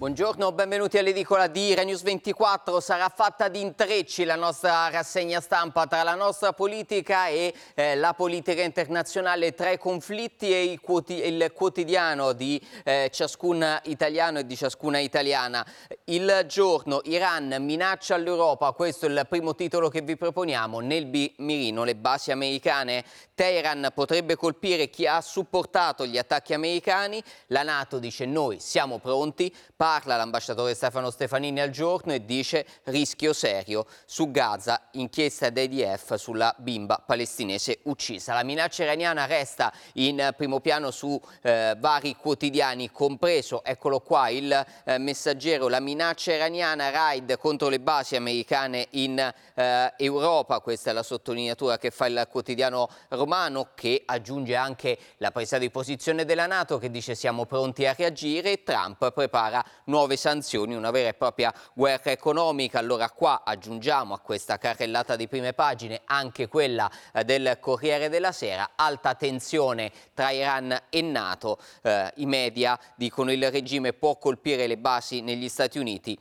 Buongiorno, benvenuti all'edicola di Rai News 24. Sarà fatta di intrecci la nostra rassegna stampa tra la nostra politica e la politica internazionale, tra i conflitti e il quotidiano di ciascun italiano e di ciascuna italiana. Il giorno, Iran minaccia all'Europa, questo è il primo titolo che vi proponiamo. Nel mirino le basi americane. Teheran potrebbe colpire chi ha supportato gli attacchi americani. La NATO dice noi siamo pronti. Parla l'ambasciatore Stefano Stefanini al giorno e dice rischio serio. Su Gaza, inchiesta d'IDF sulla bimba palestinese uccisa. La minaccia iraniana resta in primo piano su vari quotidiani, compreso, eccolo qua, il Messaggero, la minaccia iraniana, raid contro le basi americane in Europa. Questa è la sottolineatura che fa il quotidiano romano, che aggiunge anche la presa di posizione della NATO, che dice siamo pronti a reagire, e Trump prepara nuove sanzioni, una vera e propria guerra economica. Allora qua aggiungiamo a questa carrellata di prime pagine anche quella del Corriere della Sera, alta tensione tra Iran e NATO. I media dicono il regime può colpire le basi negli Stati Uniti,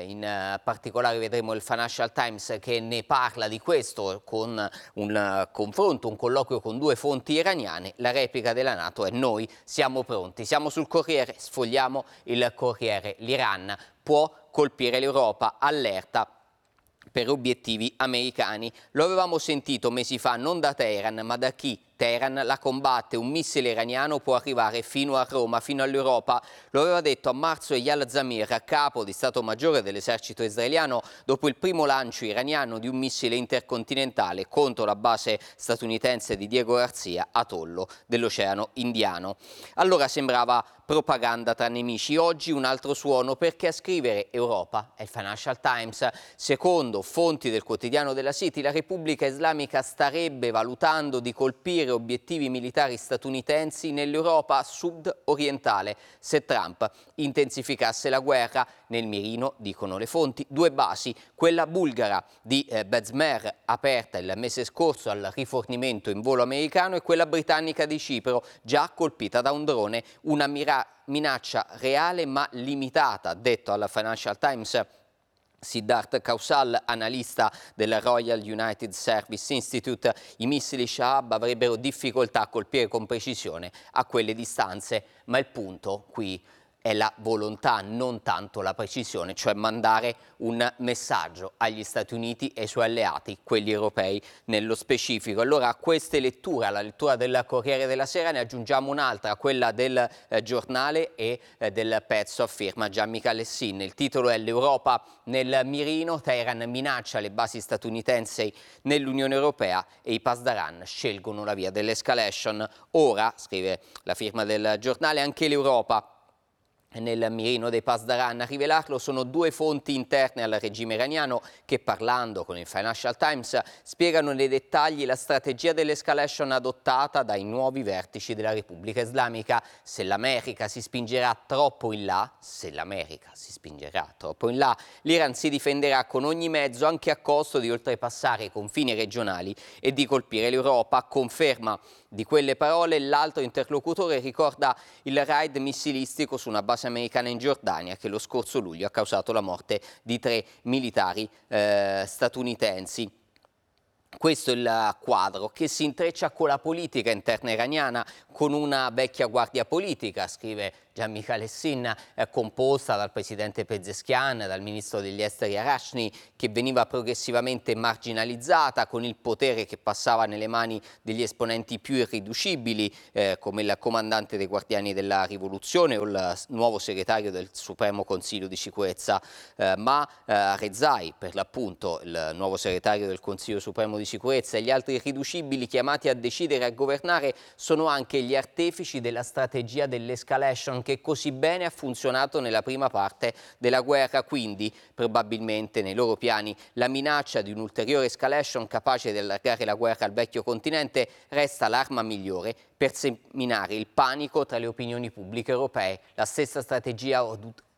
in particolare vedremo il Financial Times che ne parla di questo con un confronto, un colloquio con due fonti iraniane. La replica della NATO è noi siamo pronti. Siamo sul Corriere, sfogliamo il Corriere. L'Iran può colpire l'Europa, allerta per obiettivi americani. Lo avevamo sentito mesi fa non da Teheran ma da chi Teheran la combatte. Un missile iraniano può arrivare fino a Roma, fino all'Europa. Lo aveva detto a marzo Eyal Zamir, capo di Stato Maggiore dell'esercito israeliano, dopo il primo lancio iraniano di un missile intercontinentale contro la base statunitense di Diego Garcia, atollo dell'Oceano Indiano. Allora sembrava propaganda tra nemici. Oggi un altro suono, perché a scrivere Europa è il Financial Times. Secondo fonti del quotidiano della City, la Repubblica Islamica starebbe valutando di colpire obiettivi militari statunitensi nell'Europa sud-orientale se Trump intensificasse la guerra. Nel mirino, dicono le fonti, due basi, quella bulgara di Bezmer, aperta il mese scorso al rifornimento in volo americano, e quella britannica di Cipro, già colpita da un drone. Una minaccia reale ma limitata, detto alla Financial Times Siddharth Kausal, analista del Royal United Service Institute. I missili Shahab avrebbero difficoltà a colpire con precisione a quelle distanze, ma il punto qui è la volontà, non tanto la precisione, cioè mandare un messaggio agli Stati Uniti e ai suoi alleati, quelli europei nello specifico. Allora a queste letture, alla lettura del Corriere della Sera, ne aggiungiamo un'altra, quella del giornale e del pezzo a firma Gianmica Lessin. Il titolo è l'Europa nel mirino, Teheran minaccia le basi statunitensi nell'Unione Europea e i Pasdaran scelgono la via dell'escalation. Ora, scrive la firma del giornale, anche l'Europa nel mirino dei Pasdaran. A rivelarlo sono due fonti interne al regime iraniano che, parlando con il Financial Times, spiegano nei dettagli la strategia dell'escalation adottata dai nuovi vertici della Repubblica Islamica. Se l'America si spingerà troppo in là, l'Iran si difenderà con ogni mezzo, anche a costo di oltrepassare i confini regionali e di colpire l'Europa. Conferma di quelle parole l'altro interlocutore ricorda il raid missilistico su una base americana in Giordania che lo scorso luglio ha causato la morte di 3 militari statunitensi. Questo è il quadro che si intreccia con la politica interna iraniana, con una vecchia guardia politica, scrive Gianmica Lessin, composta dal presidente Pezeshkian, dal ministro degli esteri Arashni, che veniva progressivamente marginalizzata, con il potere che passava nelle mani degli esponenti più irriducibili, come il comandante dei Guardiani della Rivoluzione o il nuovo segretario del Supremo Consiglio di Sicurezza, ma Rezai, per l'appunto, il nuovo segretario del Consiglio Supremo di Sicurezza, e gli altri irriducibili chiamati a decidere e a governare sono anche gli artefici della strategia dell'escalation che così bene ha funzionato nella prima parte della guerra. Quindi probabilmente nei loro piani la minaccia di un'ulteriore escalation capace di allargare la guerra al vecchio continente resta l'arma migliore per seminare il panico tra le opinioni pubbliche europee. La stessa strategia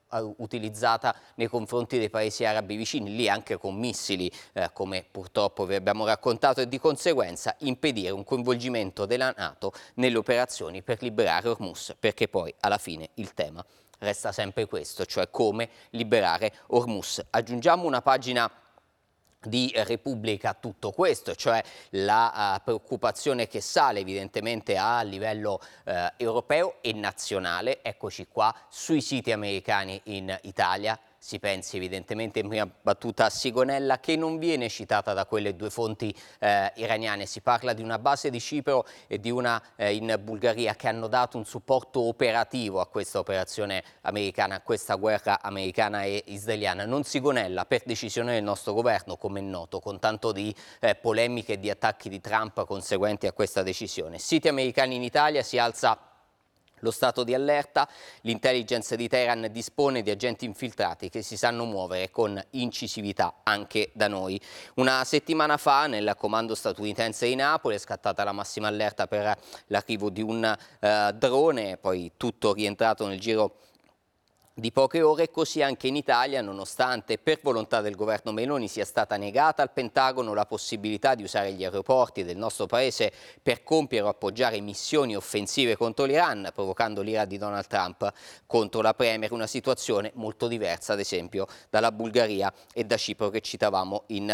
utilizzata nei confronti dei paesi arabi vicini, lì anche con missili, come purtroppo vi abbiamo raccontato, e di conseguenza impedire un coinvolgimento della NATO nelle operazioni per liberare Hormuz, perché poi alla fine il tema resta sempre questo, cioè come liberare Hormuz. Aggiungiamo una pagina di Repubblica a tutto questo, cioè la preoccupazione che sale evidentemente a livello europeo e nazionale. Eccoci qua sui siti americani in Italia. Si pensi evidentemente in prima battuta a Sigonella, che non viene citata da quelle due fonti iraniane. Si parla di una base di Cipro e di una in Bulgaria, che hanno dato un supporto operativo a questa operazione americana, a questa guerra americana e israeliana. Non Sigonella, per decisione del nostro governo, come è noto, con tanto di polemiche e di attacchi di Trump conseguenti a questa decisione. Siti americani in Italia, si alza lo stato di allerta, l'intelligence di Teheran dispone di agenti infiltrati che si sanno muovere con incisività anche da noi. Una settimana fa nel comando statunitense di Napoli è scattata la massima allerta per l'arrivo di un drone, poi tutto rientrato nel giro di poche ore. Così anche in Italia, nonostante per volontà del governo Meloni sia stata negata al Pentagono la possibilità di usare gli aeroporti del nostro paese per compiere o appoggiare missioni offensive contro l'Iran, provocando l'ira di Donald Trump contro la Premier, una situazione molto diversa ad esempio dalla Bulgaria e da Cipro che citavamo in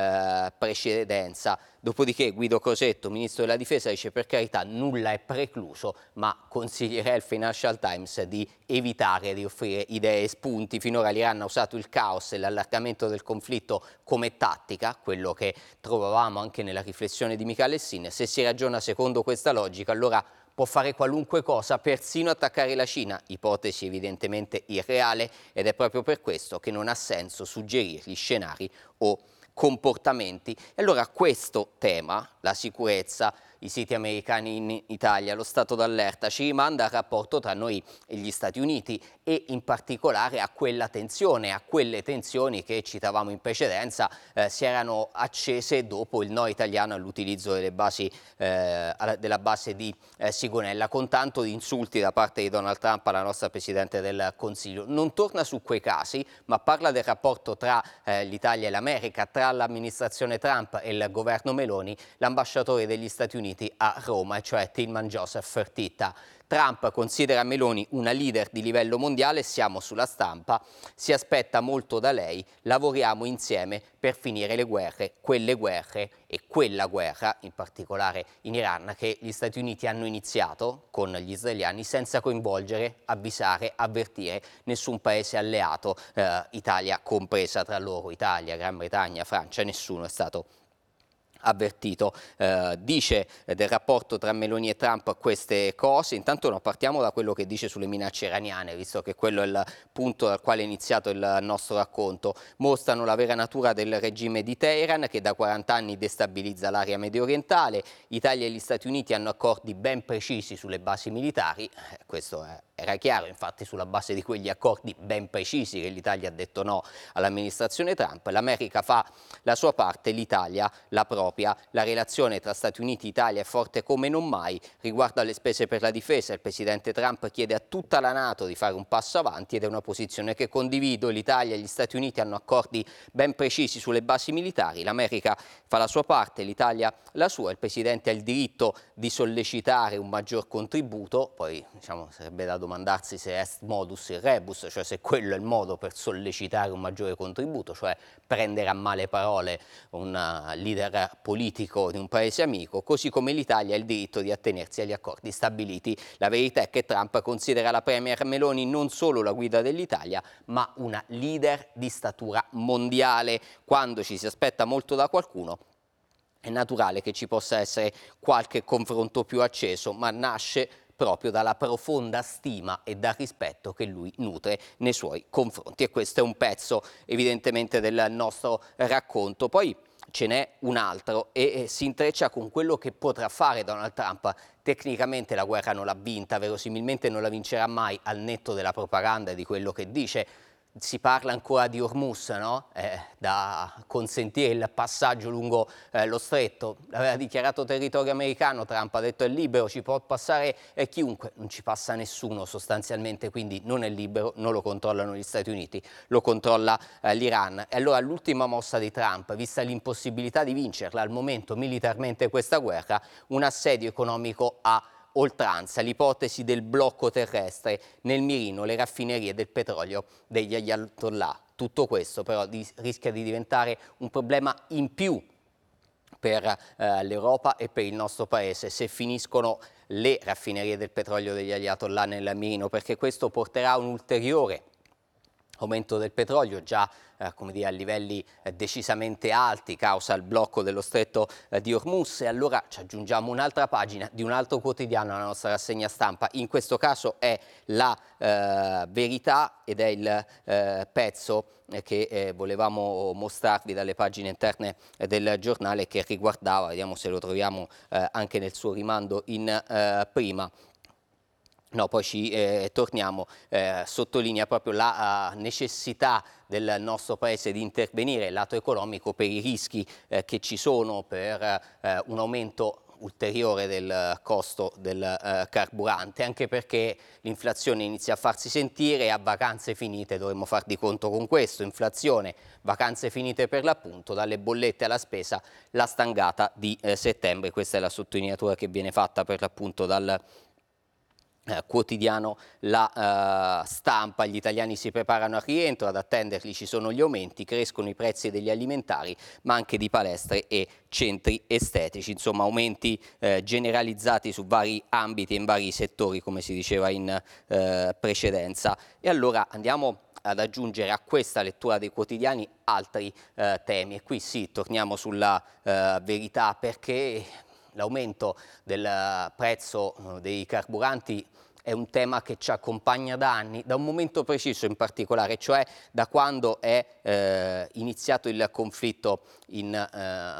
precedenza. Dopodiché Guido Crosetto, ministro della Difesa, dice: per carità nulla è precluso, ma consiglierei al Financial Times di evitare di offrire idee e spunti. Finora l'Iran ha usato il caos e l'allargamento del conflitto come tattica, quello che trovavamo anche nella riflessione di Michele Sin. Se si ragiona secondo questa logica, allora può fare qualunque cosa, persino attaccare la Cina, ipotesi evidentemente irreale, ed è proprio per questo che non ha senso suggerirgli scenari o comportamenti. E allora questo tema, la sicurezza, i siti americani in Italia, lo stato d'allerta, ci rimanda al rapporto tra noi e gli Stati Uniti e in particolare a quella tensione, a quelle tensioni che citavamo in precedenza si erano accese dopo il no italiano all'utilizzo della base di Sigonella, con tanto di insulti da parte di Donald Trump alla nostra Presidente del Consiglio. Non torna su quei casi, ma parla del rapporto tra l'Italia e l'America, tra l'amministrazione Trump e il governo Meloni, l'ambasciatore degli Stati Uniti a Roma, cioè Tilman Joseph Fertitta. Trump considera Meloni una leader di livello mondiale, siamo sulla stampa, si aspetta molto da lei, lavoriamo insieme per finire le guerre, quelle guerre e quella guerra, in particolare in Iran, che gli Stati Uniti hanno iniziato con gli israeliani senza coinvolgere, avvisare, avvertire nessun paese alleato, Italia compresa tra loro, Italia, Gran Bretagna, Francia, nessuno è stato avvertito. Dice del rapporto tra Meloni e Trump queste cose. Intanto no, partiamo da quello che dice sulle minacce iraniane, visto che quello è il punto dal quale è iniziato il nostro racconto. Mostrano la vera natura del regime di Teheran, che da 40 anni destabilizza l'area medio orientale. Italia e gli Stati Uniti hanno accordi ben precisi sulle basi militari, era chiaro, infatti, sulla base di quegli accordi ben precisi che l'Italia ha detto no all'amministrazione Trump. L'America fa la sua parte, l'Italia la propria. La relazione tra Stati Uniti e Italia è forte come non mai. Riguardo alle spese per la difesa, il presidente Trump chiede a tutta la NATO di fare un passo avanti ed è una posizione che condivido. L'Italia e gli Stati Uniti hanno accordi ben precisi sulle basi militari. L'America fa la sua parte, l'Italia la sua. Il presidente ha il diritto di sollecitare un maggior contributo, poi sarebbe da domandarsi se est modus in rebus, cioè se quello è il modo per sollecitare un maggiore contributo, cioè prendere a male parole un leader politico di un paese amico, così come l'Italia ha il diritto di attenersi agli accordi stabiliti. La verità è che Trump considera la Premier Meloni non solo la guida dell'Italia, ma una leader di statura mondiale. Quando ci si aspetta molto da qualcuno, è naturale che ci possa essere qualche confronto più acceso, ma nasce proprio dalla profonda stima e dal rispetto che lui nutre nei suoi confronti. E questo è un pezzo evidentemente del nostro racconto. Poi ce n'è un altro e si intreccia con quello che potrà fare Donald Trump. Tecnicamente la guerra non l'ha vinta, verosimilmente non la vincerà mai, al netto della propaganda e di quello che dice. si parla ancora di Hormuz, no? Da consentire il passaggio lungo lo stretto. L'aveva dichiarato territorio americano, Trump ha detto è libero, ci può passare chiunque, non ci passa nessuno sostanzialmente, quindi non è libero, non lo controllano gli Stati Uniti, lo controlla l'Iran. E allora l'ultima mossa di Trump, vista l'impossibilità di vincerla al momento militarmente questa guerra, un assedio economico a oltranza, l'ipotesi del blocco terrestre nel mirino, le raffinerie del petrolio degli Ayatollah. Tutto questo però rischia di diventare un problema in più per l'Europa e per il nostro paese se finiscono le raffinerie del petrolio degli Ayatollah nel mirino, perché questo porterà a un ulteriore aumento del petrolio già come dire, a livelli decisamente alti causa il blocco dello stretto di Hormuz, e allora ci aggiungiamo un'altra pagina di un altro quotidiano alla nostra rassegna stampa. In questo caso è la Verità ed è il pezzo che volevamo mostrarvi dalle pagine interne del giornale, che riguardava, vediamo se lo troviamo anche nel suo rimando in prima. No, poi ci torniamo, sottolinea proprio la necessità del nostro Paese di intervenire lato economico per i rischi che ci sono per un aumento ulteriore del costo del carburante, anche perché l'inflazione inizia a farsi sentire e a vacanze finite dovremmo far di conto con questo. Inflazione, vacanze finite per l'appunto, dalle bollette alla spesa, la stangata di settembre. Questa è la sottolineatura che viene fatta per l'appunto dal quotidiano La Stampa. Gli italiani si preparano al rientro, ad attenderli ci sono gli aumenti, crescono i prezzi degli alimentari ma anche di palestre e centri estetici, insomma aumenti generalizzati su vari ambiti e in vari settori, come si diceva in precedenza. E allora andiamo ad aggiungere a questa lettura dei quotidiani altri temi, e qui sì, torniamo sulla Verità, perché l'aumento del prezzo dei carburanti è un tema che ci accompagna da anni, da un momento preciso in particolare, cioè da quando è iniziato il conflitto in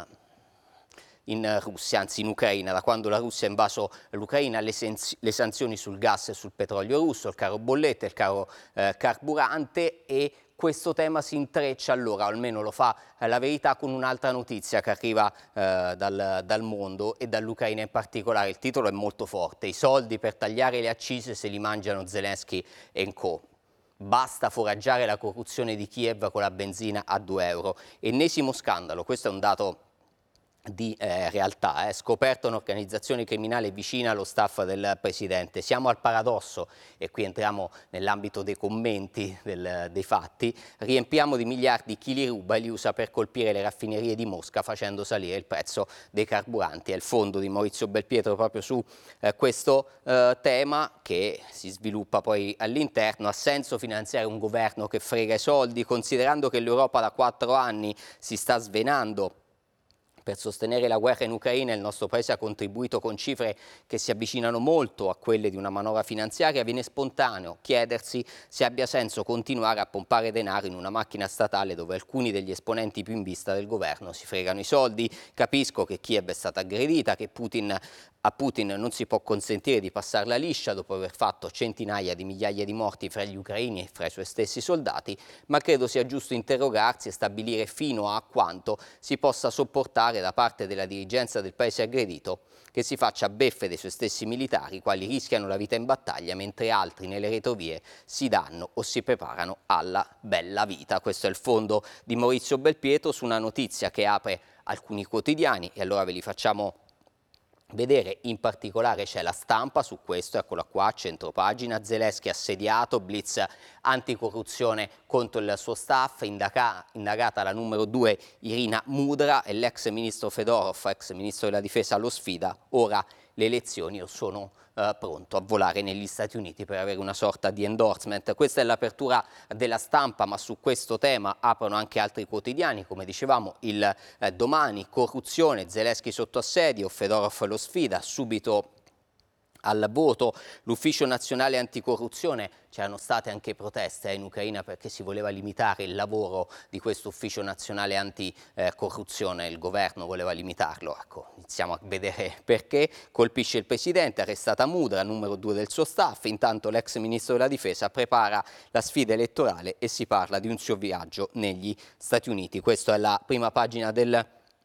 Russia, anzi in Ucraina, da quando la Russia ha invaso l'Ucraina, le sanzioni sul gas e sul petrolio russo, il caro bollette, il caro carburante, e questo tema si intreccia allora, o almeno lo fa la Verità, con un'altra notizia che arriva dal mondo e dall'Ucraina in particolare. Il titolo è molto forte: i soldi per tagliare le accise se li mangiano Zelensky e co. Basta foraggiare la corruzione di Kiev con la benzina a 2 euro. Ennesimo scandalo, questo è un dato di realtà, scoperta un'organizzazione criminale vicina allo staff del Presidente. Siamo al paradosso, e qui entriamo nell'ambito dei commenti dei fatti: riempiamo di miliardi chi li ruba e li usa per colpire le raffinerie di Mosca facendo salire il prezzo dei carburanti. È il fondo di Maurizio Belpietro proprio su questo tema, che si sviluppa poi all'interno. Ha senso finanziare un governo che frega i soldi, considerando che l'Europa da 4 anni si sta svenando per sostenere la guerra in Ucraina? Il nostro Paese ha contribuito con cifre che si avvicinano molto a quelle di una manovra finanziaria. Viene spontaneo chiedersi se abbia senso continuare a pompare denaro in una macchina statale dove alcuni degli esponenti più in vista del governo si fregano i soldi. Capisco che Kiev è stata aggredita, che a Putin non si può consentire di passarla liscia dopo aver fatto centinaia di migliaia di morti fra gli ucraini e fra i suoi stessi soldati, ma credo sia giusto interrogarsi e stabilire fino a quanto si possa sopportare da parte della dirigenza del paese aggredito che si faccia beffe dei suoi stessi militari, quali rischiano la vita in battaglia, mentre altri nelle retrovie si danno o si preparano alla bella vita. Questo è il fondo di Maurizio Belpietro su una notizia che apre alcuni quotidiani, e allora ve li facciamo vedere. In particolare c'è La Stampa su questo, eccola qua, centropagina: Zelensky assediato, blitz anticorruzione contro il suo staff, indagata la numero 2 Irina Mudra e l'ex ministro Fedorov, ex ministro della difesa, lo sfida: ora le elezioni, io sono pronto a volare negli Stati Uniti per avere una sorta di endorsement. Questa è l'apertura della Stampa, ma su questo tema aprono anche altri quotidiani, come dicevamo. Il Domani: corruzione, Zelensky sotto assedio, Fedorov lo sfida, subito al voto. L'Ufficio Nazionale Anticorruzione, c'erano state anche proteste in Ucraina perché si voleva limitare il lavoro di questo Ufficio Nazionale Anticorruzione, il governo voleva limitarlo. Ecco, iniziamo a vedere perché. Colpisce il presidente, arrestata Mudra, numero 2 del suo staff, intanto l'ex ministro della difesa prepara la sfida elettorale e si parla di un suo viaggio negli Stati Uniti. Questa è la prima pagina del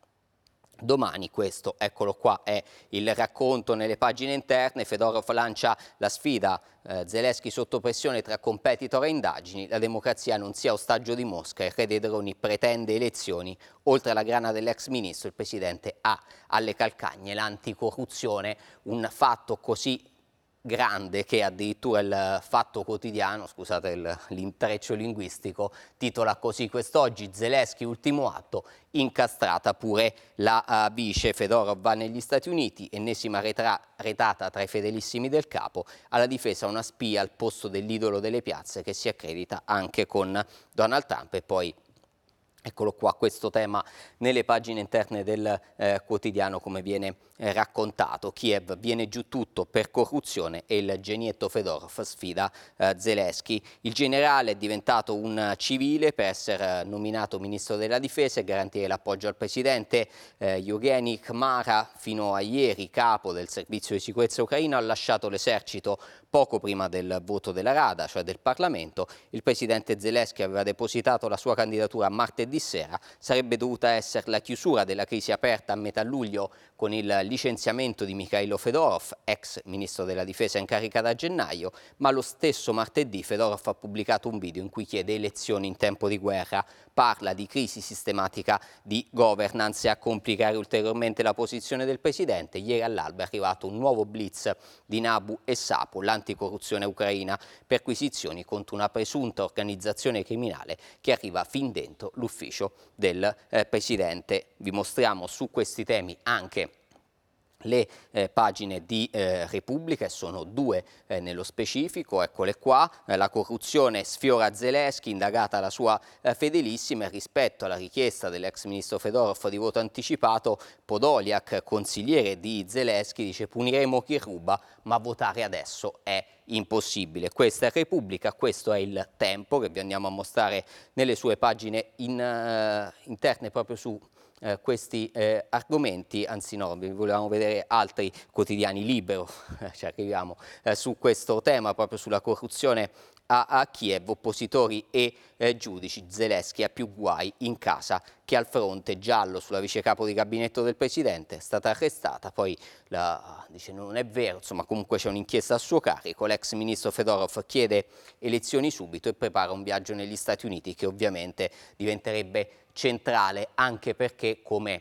Domani. Questo, eccolo qua, è il racconto nelle pagine interne. Fedorov lancia la sfida, Zelensky sotto pressione tra competitor e indagini, la democrazia non sia ostaggio di Mosca, il re dei droni pretende elezioni, oltre alla grana dell'ex ministro il presidente ha alle calcagne l'anticorruzione, un fatto così grande che addirittura il Fatto Quotidiano, scusate l'intreccio linguistico, titola così quest'oggi: Zelensky ultimo atto, incastrata pure la vice. Fedorov va negli Stati Uniti, ennesima retata tra i fedelissimi del capo, alla difesa una spia al posto dell'idolo delle piazze che si accredita anche con Donald Trump. E poi eccolo qua, questo tema nelle pagine interne del quotidiano, come viene raccontato. Kiev viene giù tutto per corruzione e il genietto Fedorov sfida Zelensky. Il generale è diventato un civile per essere nominato ministro della difesa e garantire l'appoggio al presidente. Yevgeny Khmara, fino a ieri capo del servizio di sicurezza ucraino, ha lasciato l'esercito poco prima del voto della Rada, cioè del Parlamento. Il presidente Zelensky aveva depositato la sua candidatura martedì sera, sarebbe dovuta essere la chiusura della crisi aperta a metà luglio con il licenziamento di Mikhailo Fedorov, ex ministro della difesa in carica da gennaio, ma lo stesso martedì Fedorov ha pubblicato un video in cui chiede elezioni in tempo di guerra, parla di crisi sistematica di governance e a complicare ulteriormente la posizione del presidente. Ieri all'alba è arrivato un nuovo blitz di Nabu e Sapo, l'anticorruzione ucraina, perquisizioni contro una presunta organizzazione criminale che arriva fin dentro l'ufficio del presidente. Vi mostriamo su questi temi anche le pagine di Repubblica, e sono due nello specifico, eccole qua. La corruzione sfiora Zelensky, indagata la sua fedelissima, e rispetto alla richiesta dell'ex ministro Fedorov di voto anticipato, Podolyak, consigliere di Zelensky, dice: puniremo chi ruba, ma votare adesso è impossibile. Questa è Repubblica, questo è il Tempo, che vi andiamo a mostrare nelle sue pagine interne proprio su questi argomenti. Anzi no, volevamo vedere altri quotidiani. Libero, ci arriviamo su questo tema, proprio sulla corruzione a Kiev, oppositori e giudici. Zelensky ha più guai in casa che al fronte. Giallo sulla vice capo di gabinetto del presidente, è stata arrestata, poi dice non è vero, insomma comunque c'è un'inchiesta a suo carico. L'ex ministro Fedorov chiede elezioni subito e prepara un viaggio negli Stati Uniti che ovviamente diventerebbe centrale, anche perché, come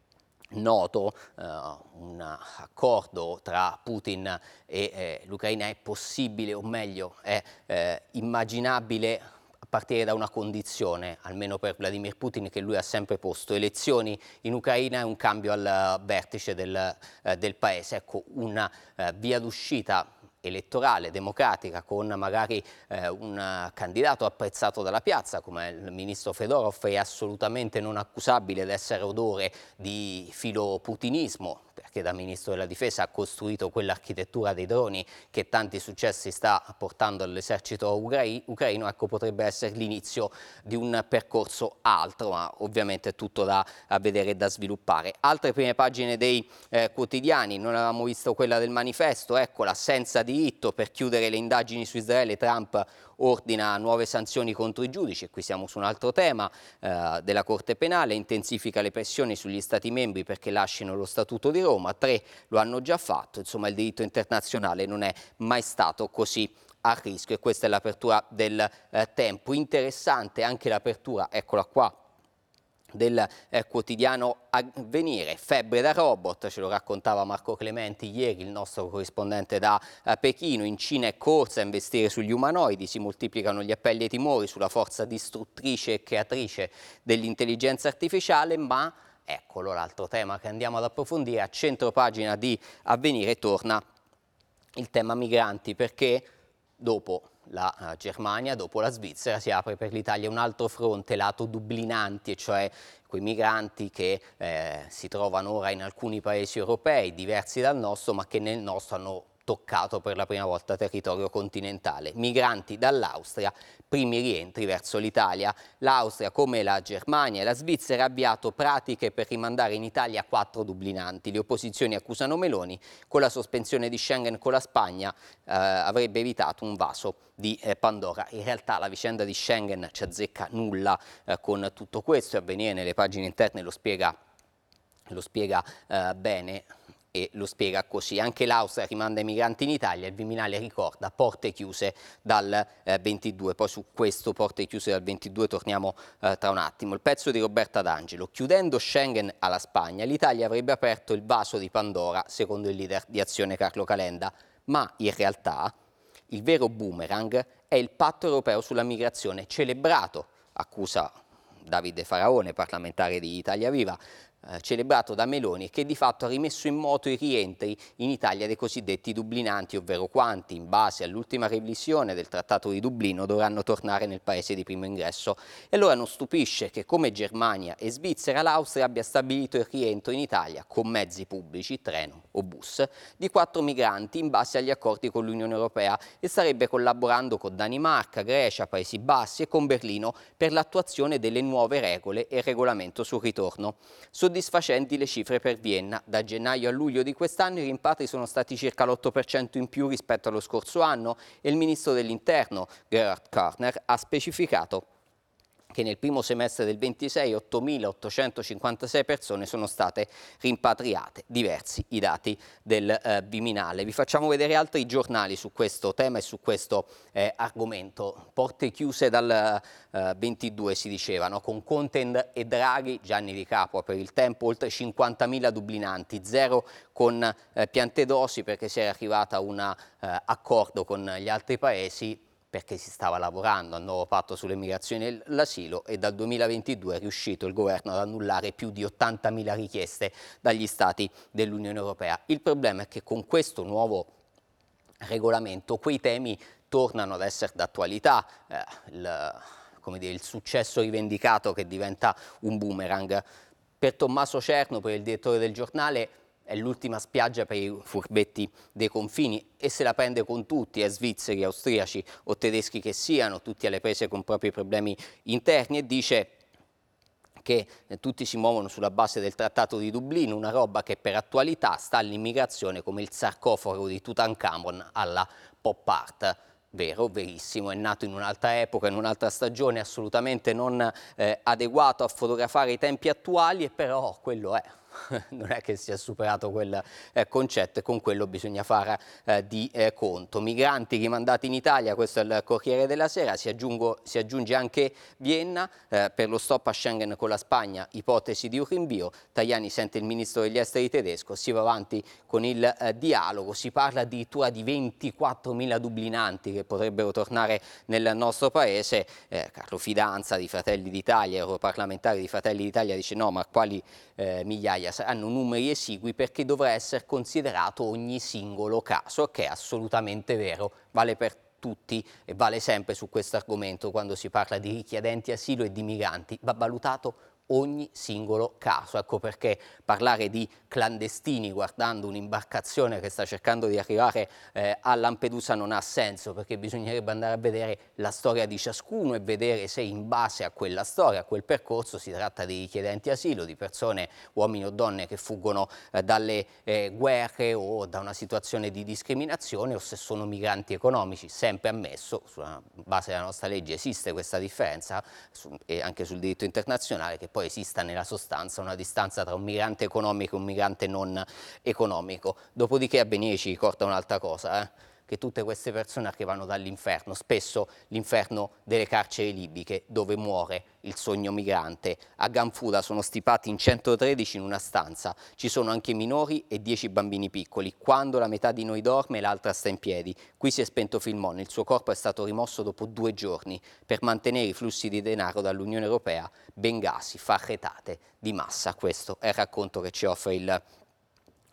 noto, un accordo tra Putin e l'Ucraina è possibile, o meglio è immaginabile, a partire da una condizione, almeno per Vladimir Putin, che lui ha sempre posto: elezioni in Ucraina e un cambio al vertice del paese. Ecco, una via d'uscita elettorale, democratica, con magari un candidato apprezzato dalla piazza come il ministro Fedorov, è assolutamente non accusabile di essere odore di filoputinismo, perché da ministro della difesa ha costruito quell'architettura dei droni che tanti successi sta portando all'esercito ucraino. Ecco, potrebbe essere l'inizio di un percorso altro, ma ovviamente è tutto da vedere e da sviluppare. Altre prime pagine dei quotidiani: non avevamo visto quella del Manifesto, eccola: senza diritto, per chiudere le indagini su Israele Trump ordina nuove sanzioni contro i giudici. E qui siamo su un altro tema della Corte Penale: intensifica le pressioni sugli Stati membri perché lasciano lo Statuto di Roma, 3 lo hanno già fatto. Insomma, il diritto internazionale non è mai stato così a rischio. E questa è l'apertura del Tempo. Interessante anche l'apertura, eccola qua, del quotidiano Avvenire. Febbre da robot, ce lo raccontava Marco Clementi ieri, il nostro corrispondente da Pechino. In Cina è corsa a investire sugli umanoidi, si moltiplicano gli appelli e i timori sulla forza distruttrice e creatrice dell'intelligenza artificiale, ma eccolo l'altro tema che andiamo ad approfondire. A centropagina di Avvenire torna il tema migranti, perché dopo la Germania, dopo la Svizzera, si apre per l'Italia un altro fronte, lato dublinanti, e cioè quei migranti che si trovano ora in alcuni paesi europei diversi dal nostro, ma che nel nostro hanno toccato per la prima volta territorio continentale. Migranti dall'Austria, primi rientri verso l'Italia. L'Austria, come la Germania e la Svizzera, ha avviato pratiche per rimandare in Italia 4 dublinanti. Le opposizioni accusano Meloni, con la sospensione di Schengen con la Spagna avrebbe evitato un vaso di Pandora. In realtà la vicenda di Schengen ci azzecca nulla con tutto questo, è avvenire nelle pagine interne, lo spiega bene e lo spiega così. Anche l'Austria rimanda i migranti in Italia, il Viminale ricorda porte chiuse dal 22, poi su questo porte chiuse dal 22 torniamo tra un attimo. Il pezzo di Roberta D'Angelo: chiudendo Schengen alla Spagna l'Italia avrebbe aperto il vaso di Pandora, secondo il leader di Azione Carlo Calenda, ma in realtà il vero boomerang è il patto europeo sulla migrazione celebrato, accusa Davide Faraone, parlamentare di Italia Viva, celebrato da Meloni, che di fatto ha rimesso in moto i rientri in Italia dei cosiddetti dublinanti, ovvero quanti, in base all'ultima revisione del Trattato di Dublino, dovranno tornare nel paese di primo ingresso. E allora non stupisce che, come Germania e Svizzera, l'Austria abbia stabilito il rientro in Italia con mezzi pubblici, treno o bus, di 4 migranti in base agli accordi con l'Unione Europea e starebbe collaborando con Danimarca, Grecia, Paesi Bassi e con Berlino per l'attuazione delle nuove regole e il regolamento sul ritorno. Soddisfacenti le cifre per Vienna. Da gennaio a luglio di quest'anno i rimpatri sono stati circa l'8% in più rispetto allo scorso anno e il ministro dell'Interno, Gerhard Körner, ha specificato che nel primo semestre del 26 8.856 persone sono state rimpatriate. Diversi i dati del Viminale. Vi facciamo vedere altri giornali su questo tema e su questo argomento. Porte chiuse dal 22 si dicevano, con Conte e Draghi, Gianni Di Capua per Il Tempo, oltre 50.000 dublinanti, zero con Piantedosi perché si era arrivata a un accordo con gli altri paesi, perché si stava lavorando al nuovo patto sulle migrazioni e l'asilo, e dal 2022 è riuscito il governo ad annullare più di 80.000 richieste dagli stati dell'Unione Europea. Il problema è che con questo nuovo regolamento quei temi tornano ad essere d'attualità, il successo rivendicato che diventa un boomerang. Per Tommaso Cerno, per il direttore del giornale, è l'ultima spiaggia per i furbetti dei confini e se la prende con tutti, svizzeri, austriaci o tedeschi che siano, tutti alle prese con propri problemi interni, e dice che tutti si muovono sulla base del Trattato di Dublino, una roba che per attualità sta all'immigrazione come il sarcofago di Tutankhamon alla pop art. Vero, verissimo, è nato in un'altra epoca, in un'altra stagione, assolutamente non adeguato a fotografare i tempi attuali, e però quello è. Non è che sia superato quel concetto e con quello bisogna fare di conto. Migranti rimandati in Italia, questo è il Corriere della Sera, si aggiunge anche Vienna per lo stop a Schengen con la Spagna, ipotesi di un rinvio. Tajani sente il ministro degli esteri tedesco, si va avanti con il dialogo, si parla addirittura di 24.000 dublinanti che potrebbero tornare nel nostro paese. Carlo Fidanza di Fratelli d'Italia, europarlamentare di Fratelli d'Italia, dice no, ma quali migliaia? Saranno numeri esigui perché dovrà essere considerato ogni singolo caso, che è assolutamente vero, vale per tutti e vale sempre su questo argomento quando si parla di richiedenti asilo e di migranti, va valutato ogni singolo caso. Ecco perché parlare di clandestini guardando un'imbarcazione che sta cercando di arrivare a Lampedusa non ha senso, perché bisognerebbe andare a vedere la storia di ciascuno e vedere se in base a quella storia, a quel percorso, si tratta di richiedenti asilo, di persone, uomini o donne che fuggono dalle guerre o da una situazione di discriminazione, o se sono migranti economici. Sempre ammesso, sulla base della nostra legge esiste questa differenza e anche sul diritto internazionale, che poi esista nella sostanza una distanza tra un migrante economico e un migrante non economico. Dopodiché a venire ci ricorda un'altra cosa, che tutte queste persone arrivano dall'inferno, spesso l'inferno delle carceri libiche, dove muore il sogno migrante. A Ganfuda sono stipati in 113 in una stanza, ci sono anche minori e 10 bambini piccoli. Quando la metà di noi dorme, l'altra sta in piedi. Qui si è spento Filmon, il suo corpo è stato rimosso dopo 2 giorni per mantenere i flussi di denaro dall'Unione Europea. Bengasi, farretate di massa, questo è il racconto che ci offre il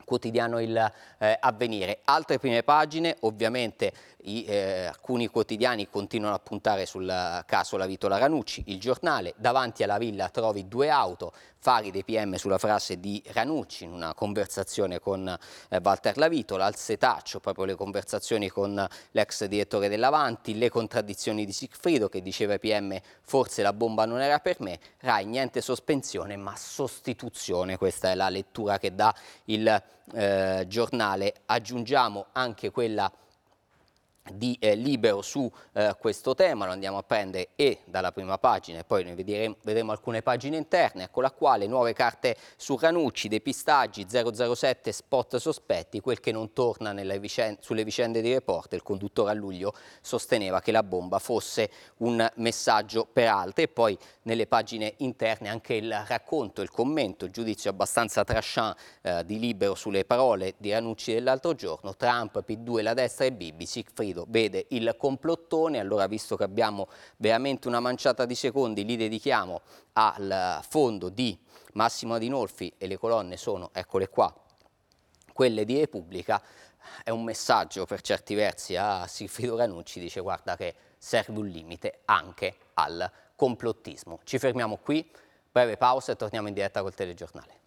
quotidiano Il Avvenire. Altre prime pagine, ovviamente alcuni quotidiani continuano a puntare sul caso La Vitola Ranucci. Il Giornale: davanti alla villa trovi 2 auto, fari dei PM sulla frase di Ranucci in una conversazione con Walter La Vitola. Al setaccio proprio le conversazioni con l'ex direttore dell'Avanti, le contraddizioni di Sigfrido che diceva ai PM forse la bomba non era per me. Rai: niente sospensione ma sostituzione, questa è la lettura che dà il Giornale. Aggiungiamo anche quella di Libero su questo tema, lo andiamo a prendere e dalla prima pagina e poi ne vedremo alcune pagine interne. Eccola qua, le nuove carte su Ranucci, depistaggi, 007, spot sospetti, quel che non torna sulle vicende di Reporter. Il conduttore a luglio sosteneva che la bomba fosse un messaggio per altri, e poi nelle pagine interne anche il racconto, il commento, il giudizio abbastanza tranchant di Libero sulle parole di Ranucci dell'altro giorno. Trump, P2, la destra e Bibi. Sigfrido vede il complottone. Allora, visto che abbiamo veramente una manciata di secondi, li dedichiamo al fondo di Massimo Adinolfi e le colonne sono, eccole qua, quelle di Repubblica. È un messaggio per certi versi a Sigfrido Ranucci, dice guarda che serve un limite anche al complottismo. Ci fermiamo qui, breve pausa e torniamo in diretta col telegiornale.